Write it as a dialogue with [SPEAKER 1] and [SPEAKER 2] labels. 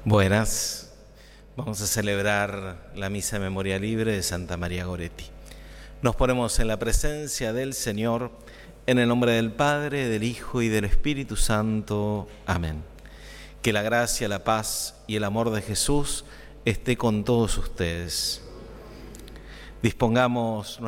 [SPEAKER 1] Buenas, vamos a celebrar la misa de memoria libre de Santa María Goretti. Nos ponemos en la presencia del Señor, en el nombre del Padre, del Hijo y del Espíritu Santo. Amén. Que la gracia, la paz y el amor de Jesús esté con todos ustedes. Dispongamos